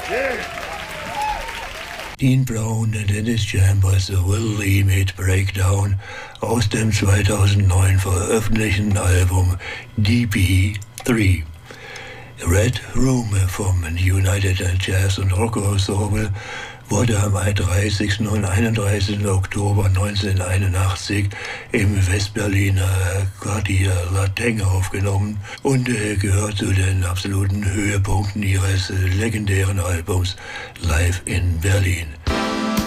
Dean Brown und Dennis Chambers, The Will Limit Breakdown aus dem 2009 veröffentlichten Album DP3. Red Room vom United Jazz und Rock Ensemble wurde am 30. und 31. Oktober 1981 im Westberliner Quartier Lateng aufgenommen und gehört zu den absoluten Höhepunkten ihres legendären Albums Live in Berlin.